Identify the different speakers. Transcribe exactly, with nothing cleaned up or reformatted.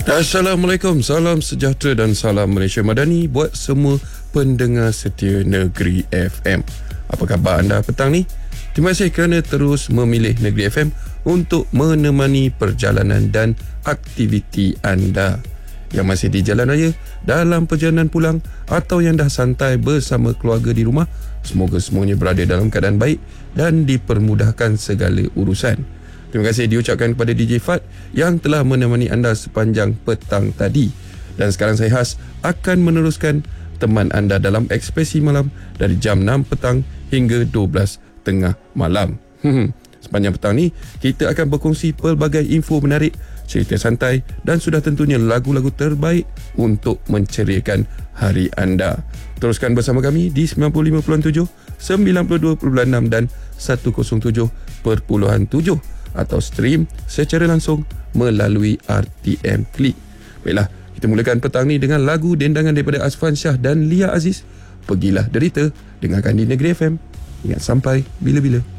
Speaker 1: Assalamualaikum, salam sejahtera dan salam Malaysia Madani buat semua pendengar setia Negeri F M. Apa khabar anda petang ni? Terima kasih kerana terus memilih Negeri F M untuk menemani perjalanan dan aktiviti anda. Yang masih di jalan raya, dalam perjalanan pulang atau yang dah santai bersama keluarga di rumah, semoga semuanya berada dalam keadaan baik dan dipermudahkan segala urusan. Terima kasih diucapkan kepada D J Fad yang telah menemani anda sepanjang petang tadi. Dan sekarang saya Has akan meneruskan teman anda dalam Ekspresi Malam dari jam enam petang hingga dua belas tengah malam. Sepanjang petang ni, kita akan berkongsi pelbagai info menarik, cerita santai dan sudah tentunya lagu-lagu terbaik untuk menceriakan hari anda. Teruskan bersama kami di sembilan puluh lima perpuluhan tujuh, sembilan puluh dua perpuluhan enam dan seratus tujuh perpuluhan tujuh atau stream secara langsung melalui R T M Klik. Baiklah, kita mulakan petang ni dengan lagu dendangan daripada Azfan Shah dan Lia Aziz. Pergilah Derita, dengarkan di Negeri F M. Ingat sampai bila-bila.